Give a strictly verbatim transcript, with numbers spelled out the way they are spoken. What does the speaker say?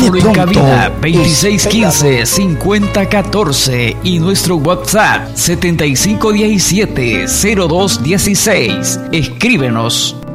Teléfono en cabina veintiséis quince, cincuenta catorce y nuestro WhatsApp setenta y cinco diecisiete, cero dos dieciséis. Escríbenos.